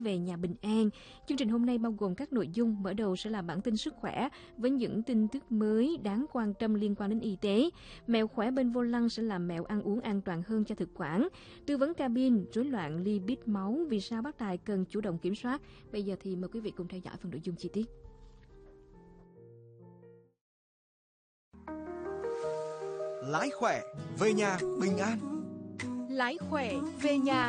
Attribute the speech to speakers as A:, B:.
A: về nhà bình an. Chương trình hôm nay bao gồm các nội dung. Mở đầu sẽ là bản tin sức khỏe với những tin tức mới đáng quan tâm liên quan đến y tế. Mẹo khỏe bên vô lăng sẽ làm mẹo ăn uống an toàn hơn cho thực quản. Tư vấn cabin, rối loạn lipid máu, vì sao bác tài cần chủ động kiểm soát. Bây giờ thì mời quý vị cùng theo dõi phần nội dung chi tiết.
B: Lái khỏe, về nhà bình an.
C: Lái khỏe, về nhà